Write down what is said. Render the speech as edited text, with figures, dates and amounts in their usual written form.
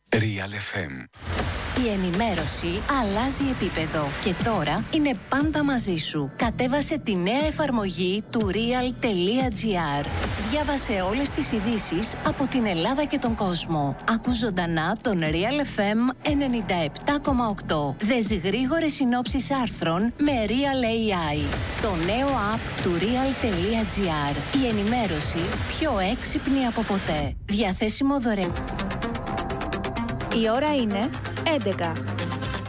Real FM. Η ενημέρωση αλλάζει επίπεδο και τώρα είναι πάντα μαζί σου. Κατέβασε τη νέα εφαρμογή του real.gr. Διάβασε όλες τις ειδήσεις από την Ελλάδα και τον κόσμο. Άκου ζωντανά τον Real FM 97,8. Δες γρήγορες συνόψεις άρθρων με Real AI. Το νέο app του real.gr. Η ενημέρωση πιο έξυπνη από ποτέ. Διαθέσιμο δωρεάν. Η ώρα είναι 11.